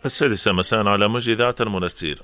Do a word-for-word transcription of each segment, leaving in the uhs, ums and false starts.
السادسة مساء على موج إذاعة المنستير.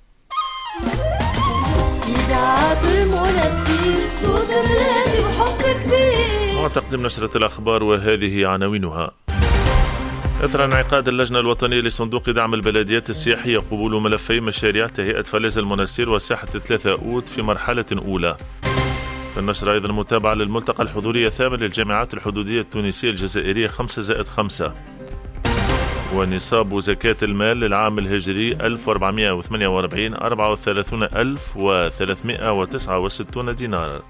إذاعة المنستير صوت الذي وحب كبير. وتقدم نشرة الأخبار وهذه عناوينها. إثر انعقاد اللجنة الوطنية لصندوق دعم البلديات السياحية قبول ملفي مشاريع تهيئة فلز المنستير وساحة ثلاثة أوت في مرحلة أولى. في النشرة أيضا متابعة للملتقى الحضوري الثامن للجامعات الحدودية التونسية الجزائرية خمسة زائد خمسة. ونصاب زكاة المال للعام الهجري ألف وأربعمائة وثمانية وأربعين أربعة وثلاثين ألف وثلاثمائة وتسعة وستين دينار.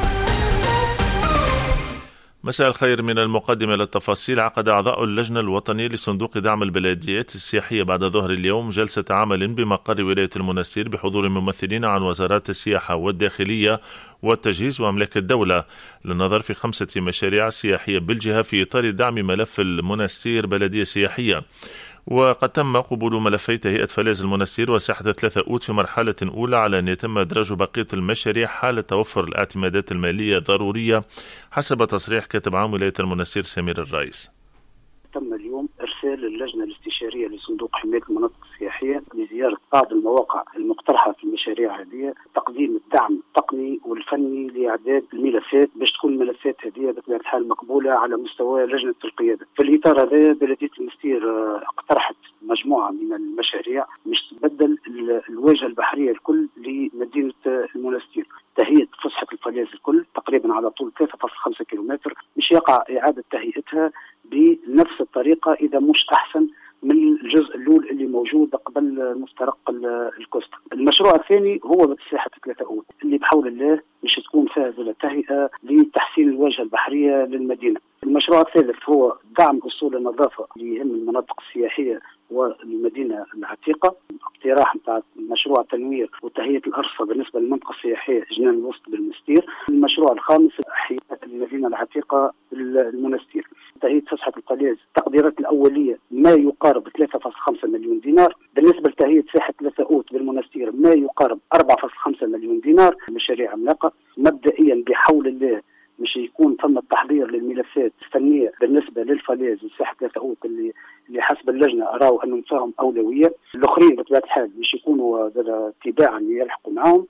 مساء الخير. من المقدمة للتفاصيل. عقد أعضاء اللجنة الوطنية لصندوق دعم البلديات السياحية بعد ظهر اليوم جلسة عمل بمقر ولاية المنستير بحضور ممثلين عن وزارات السياحة والداخلية والتجهيز وأملاك الدولة للنظر في خمسة مشاريع سياحية بالجهة في إطار دعم ملف المنستير بلدية سياحية. وقد تم قبول ملفي تهيئة فلاز المنستير وساحة ثلاثة أوت في مرحلة أولى على أن يتم إدراج بقية المشاريع حال توفر الاعتمادات المالية الضرورية حسب تصريح كاتب عام ولاية المنستير سمير الرئيس. تم اليوم إرسال اللجنة الاستشارية لصندوق حماية المناطق السياحية لزيارة بعض المواقع المقترحة في المشاريع هذه، تقديم الدعم التقني والفني لإعداد الملفات باش تكون الملفات هذه بطبيعة الحال مقبولة على مستوى لجنة القيادة. في الإطار هذا بلدية المنستير اقترحت مجموعة من المشاريع مش تبدل الواجهة البحرية الكل لمدينة المنستير، تهيئة فسحة الفلاز الكل تقريبا على طول ثلاثة فاصلة خمسة كيلومتر، مش يقع إعادة تهيئتها بنفس الطريقة إذا مش أحسن من الجزء الأول اللي موجود قبل مفترق الكوستا. المشروع الثاني هو ساحة ثلاثة أوت اللي بحول الله مش تكون فيها تهيئة لتحسين الواجهة البحرية للمدينة. المشروع الثالث هو دعم أصول النظافة اللي يهم المناطق السياحية والمدينة العتيقة، اقتراح نتاع مشروع تنوير وتهيئة الأرصفة بالنسبة للمنطقة السياحية جنان الوسط بالمنستير. المشروع الخامس إحياء المدينة العتيقة بالمنستير، تهيئة فسحة الفلاز التقديرات الأولية ما يقارب ثلاثة فاصلة خمسة مليون دينار، بالنسبة لتهيئة ساحة ثلاثة أوت بالمنستير ما يقارب أربعة فاصلة خمسة مليون دينار. مشاريع عملاقة مبدئيا بحول الله مش يكون ثم التحضير للملفات الفنية بالنسبة للفلاز وساحة ثلاثة أوت اللي اللي حسب اللجنة أراوا أنهم فيهم أولوية، الآخرين بطبيعة الحال مش يكونوا تباعا يلحقوا معهم.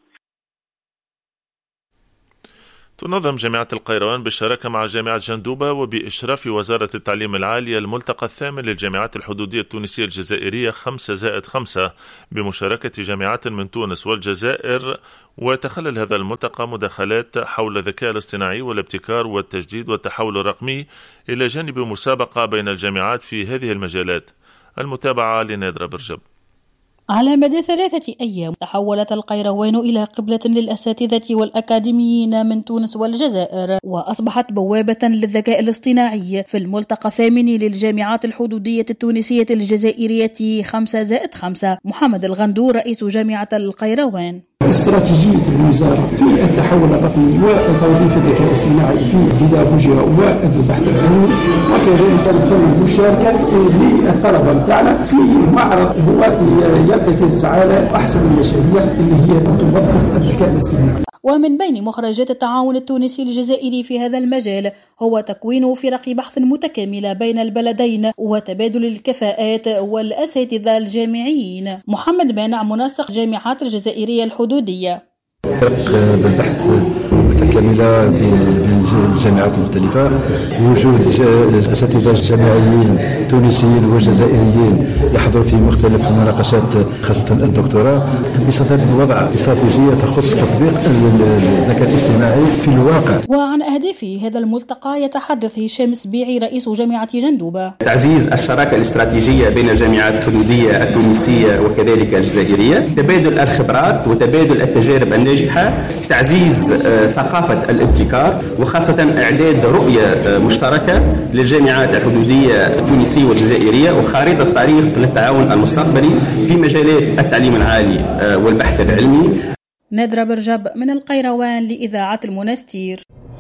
تنظم جامعة القيروان بالشراكة مع جامعة جندوبة وبإشراف وزارة التعليم العالي الملتقى الثامن للجامعات الحدودية التونسية الجزائرية خمسة زائد خمسة بمشاركة جامعات من تونس والجزائر. وتخلل هذا الملتقى مداخلات حول الذكاء الاصطناعي والابتكار والتجديد والتحول الرقمي إلى جانب مسابقة بين الجامعات في هذه المجالات. المتابعة لنادرة برجب. على مدى ثلاثة أيام تحولت القيروان إلى قبلة للأساتذة والأكاديميين من تونس والجزائر، وأصبحت بوابة للذكاء الاصطناعي في الملتقى الثامن للجامعات الحدودية التونسية الجزائرية خمسة زائد خمسة. محمد الغندور رئيس جامعة القيروان. استراتيجية الوزارة في التحول الرقمي وتوظيف الذكاء الاصطناعي في البيداغوجيا والبحث العلمي، وكذلك المشاركة للطلبة بتاعنا في معرض هو يرتكز على أحسن المشاريع اللي هي توظف الذكاء الاصطناعي. ومن بين مخرجات التعاون التونسي الجزائري في هذا المجال هو تكوين فرق بحث متكاملة بين البلدين وتبادل الكفاءات والأساتذة الجامعيين. محمد مانع منسق جامعات الجزائرية الحدودية. فرق بالبحث متكاملة بين الجامعات المختلفة، وجود أساتذة جامعيين تونسيين وجزائريين يحضروا في مختلف المناقشات خاصة الدكتوراه، بصدد وضع استراتيجية تخص تطبيق الذكاء الاصطناعي في الواقع. وعن أهداف هذا الملتقى يتحدث هشام سبيعي رئيس جامعة جندوبة. تعزيز الشراكة الاستراتيجية بين الجامعات الحدودية التونسية وكذلك الجزائرية، تبادل الخبرات وتبادل التجارب الناجحة، تعزيز ثقافة الابتكار، وخاصة إعداد رؤية مشتركة للجامعات الحدودية التونسية والجزائرية وخارطة طريق للتعاون المستقبلي في مجالات التعليم العالي والبحث العلمي. نادرة برجب من القيروان لإذاعة المنستير.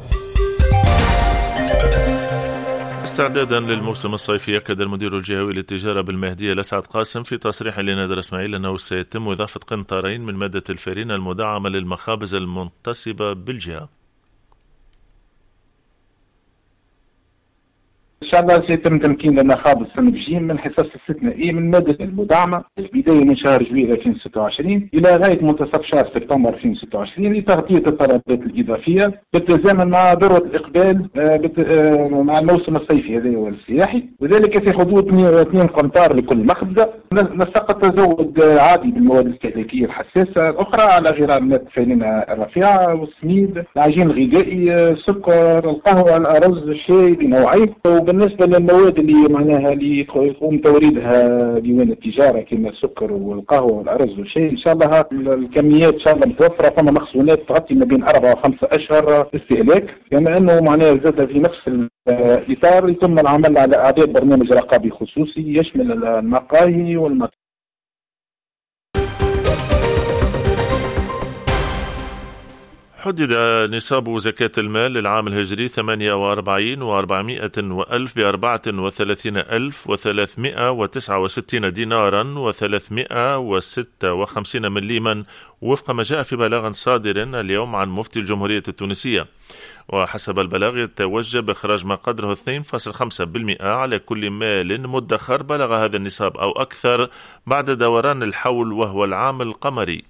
استعدادا للموسم الصيفي، أكد المدير الجهوي للتجارة بالمهدية لسعد قاسم في تصريح لنادر إسماعيل أنه سيتم إضافة قنطارين من مادة الفارين المدعمة للمخابز المنتسبة بالجهة. إن شاء الله سيتم تمكين لنا خاض السنة الجيم من حصص استثنائية من مادة المدعمة البداية من شهر جويلية ألفين وستة وعشرين إلى غاية منتصف شهر سبتمبر ألفين وستة وعشرين لتغطية الطلبات الإضافية بالتزامن مع ذروة الإقبال مع الموسم الصيفي هذا والسياحي، وذلك في حدود اثنين قنطار لكل مخبزة. نسق تزود عادي بالمواد الاستهلاكية الحساسة الأخرى على غرار مادة الفينة الرفيعة والسميد، العجين الغذائي، السكر، القهوة، الأرز، الشاي بنوعيه. وبالنسبة للمواد اللي معناها اللي يقوم توريدها ديوان التجارة كما السكر والقهوة والأرز والشاي، إن شاء الله الكميات إن شاء الله متوفرة، فما مخزونات تغطي ما بين أربعة وخمسة أشهر استهلاك، كما أنه معناها زاد في نفس الإطار يتم العمل على إعداد برنامج رقابي خصوصي يشمل المقاهي والمطاعم. حدد نصاب زكاة المال للعام الهجري ثمانية وأربعين وأربعمائة وألف بأربعة وثلاثين ألف وثلاثمائة وتسعة وستين دينارا وثلاثمائة وستة وخمسين مليما، وفق ما جاء في بلاغ صادر اليوم عن مفتي الجمهورية التونسية. وحسب البلاغ يتوجه بإخراج ما قدره اثنين فاصلة خمسة بالمئة على كل مال مدخر بلغ هذا النصاب أو أكثر بعد دوران الحول وهو العام القمري.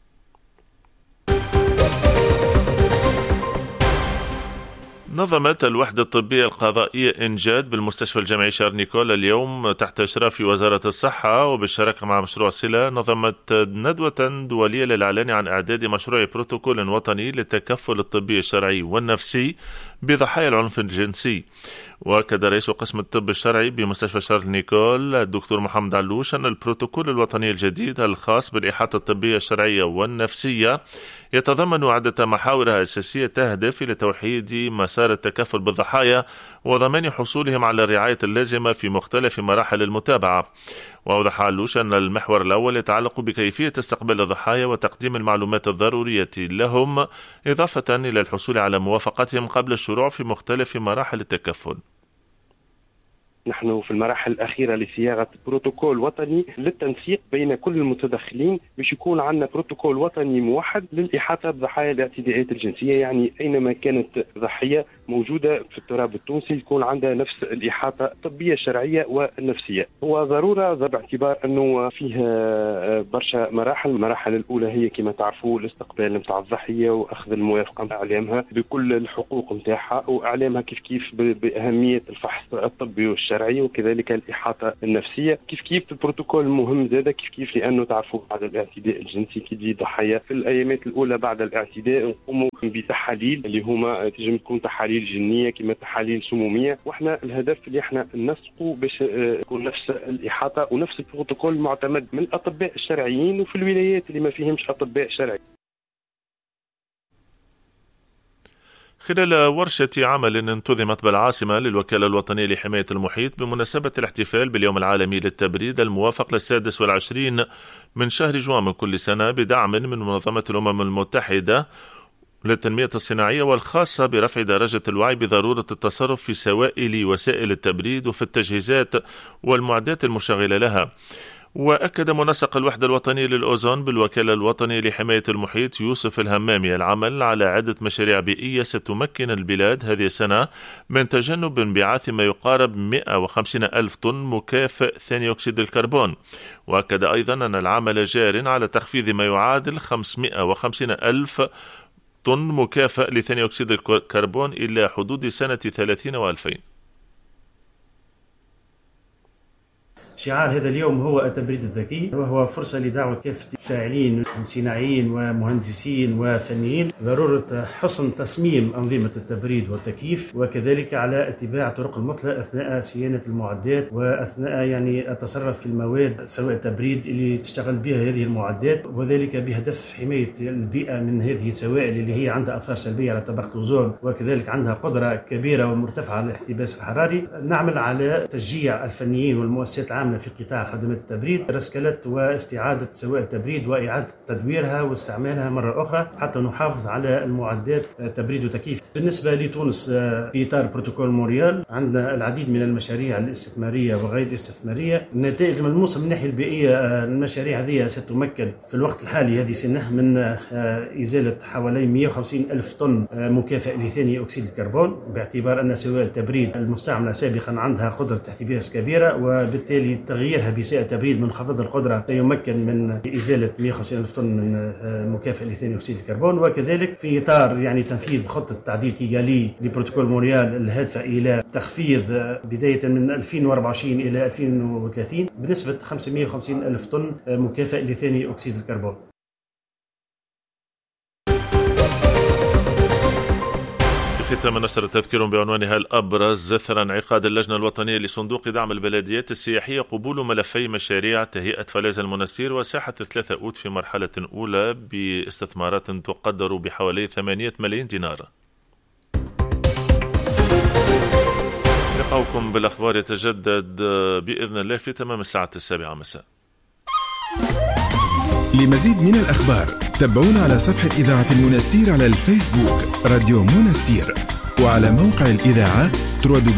نظمت الوحدة الطبية القضائية إنجاد بالمستشفى الجامعي شارل نيكول اليوم تحت إشراف وزارة الصحة وبالشراكة مع مشروع صلة نظمت ندوة دولية للإعلان عن إعداد مشروع بروتوكول وطني للتكفل الطبي الشرعي والنفسي بضحايا العنف الجنسي. وأكد رئيس قسم الطب الشرعي بمستشفى شارل نيكول الدكتور محمد علوش أن البروتوكول الوطني الجديد الخاص بالإحاطة الطبية الشرعية والنفسية يتضمن عدة محاور أساسية تهدف إلى توحيد مسار التكفل بالضحايا وضمان حصولهم على الرعاية اللازمة في مختلف مراحل المتابعة. وأوضح علوش أن المحور الأول يتعلق بكيفية استقبال الضحايا وتقديم المعلومات الضرورية لهم، إضافة إلى الحصول على موافقتهم قبل الشروع في مختلف مراحل التكفل. نحن في المراحل الأخيرة لصياغة بروتوكول وطني للتنسيق بين كل المتدخلين باش يكون عندنا بروتوكول وطني موحد للإحاطة بضحايا الاعتداءات الجنسية، يعني أينما كانت ضحية موجودة في التراب التونسي يكون عندها نفس الإحاطة الطبية الشرعية والنفسية. هو ضرورة باعتبار أنه فيها برشا مراحل. المراحل الأولى هي كما تعرفوا الاستقبال متاع الضحية وأخذ الموافقة متاع إعلامها بكل الحقوق متاعها وإعلامها كيف كيف بأهمية الفحص الطبي والشرعي وكذلك الإحاطة النفسية. كيف كيف البروتوكول مهم زاده كيف كيف لأنه تعرفوا بعد الاعتداء الجنسي كي تجي ضحية في الأيامات الأولى بعد الاعتداء نقوموا بتحاليل اللي هما تجم تكون تحاليل جنية كما تحاليل سمومية، واحنا الهدف اللي احنا نسقوا باش تكون نفس الإحاطة ونفس البروتوكول معتمد من الأطباء الشرعيين وفي الولايات اللي ما فيهمش أطباء شرعي. خلال ورشة عمل انتظمت بالعاصمة للوكالة الوطنية لحماية المحيط بمناسبة الاحتفال باليوم العالمي للتبريد الموافق للسادس والعشرين من شهر جوان من كل سنة بدعم من منظمة الأمم المتحدة للتنمية الصناعية والخاصة برفع درجة الوعي بضرورة التصرف في سوائل وسائل التبريد وفي التجهيزات والمعدات المشغلة لها. وأكد منسق الوحدة الوطنية للأوزون بالوكالة الوطنية لحماية المحيط يوسف الهمامي العمل على عدة مشاريع بيئية ستمكن البلاد هذه السنة من تجنب انبعاث ما يقارب مئة وخمسين ألف طن مكافئ ثاني أكسيد الكربون. وأكد أيضا أن العمل جار على تخفيض ما يعادل خمسمئة وخمسين ألف طن مكافئ لثاني أكسيد الكربون إلى حدود سنة ثلاثين وألفين. شعار هذا اليوم هو التبريد الذكي، وهو فرصة لدعوة كافة الفاعلين صناعيين ومهندسين وفنيين ضرورة حسن تصميم أنظمة التبريد والتكييف، وكذلك على اتباع طرق المثلى أثناء صيانة المعدات وأثناء يعني التصرف في المواد سواء التبريد اللي تشتغل بها هذه المعدات، وذلك بهدف حماية البيئة من هذه السوائل اللي هي عندها أثار سلبية على طبقة الأوزون وكذلك عندها قدرة كبيرة ومرتفعة على الاحتباس الحراري. نعمل على تشجيع الفنيين والمؤسسات العامة في قطاع خدمات التبريد، رسكلة واستعادة سوائل التبريد التبريد وإعادة تدويرها واستعمالها مرة أخرى حتى نحافظ على المعدات تبريد وتكييف. بالنسبة لتونس في إطار بروتوكول مونريال عندنا العديد من المشاريع الاستثمارية وغير الاستثمارية. النتائج الملموسة من الناحية البيئية المشاريع هذه ستمكن في الوقت الحالي هذه سنة من إزالة حوالي مئة وخمسين ألف طن مكافئ لثاني أكسيد الكربون، باعتبار أن سوائل التبريد المستعملة سابقا عندها قدرة احتباس كبيرة، وبالتالي تغييرها بسائل تبريد منخفض القدرة سيمكن من إزالة مئة وخمسين ألف طن من مكافئ لثاني أكسيد الكربون. وكذلك في إطار يعني تنفيذ خطة تعديل كيغالي لبروتوكول مونريال الهادفة إلى تخفيض بداية من ألفين وأربعة وعشرين إلى ألفين وثلاثين بنسبة خمسمئة وخمسين ألف طن مكافئ لثاني أكسيد الكربون. ختام نشر تذكير بعنوانها الأبرز: زثر انعقاد اللجنة الوطنية لصندوق دعم البلديات السياحية قبول ملفي مشاريع تهيئة فلاذ المنستير وساحة ثلاثة أوت في مرحلة أولى باستثمارات تقدر بحوالي ثمانية ملايين دينار. لقاؤكم بالأخبار يتجدد بإذن الله في تمام الساعة السابعة مساء. لمزيد من الأخبار تابعونا على صفحة إذاعة المنستير على الفيسبوك راديو منستير، وعلى موقع الإذاعة ترد